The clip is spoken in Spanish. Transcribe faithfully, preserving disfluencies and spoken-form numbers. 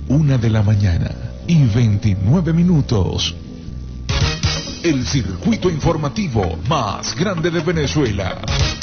Una de la mañana y veintinueve minutos. El circuito informativo más grande de Venezuela.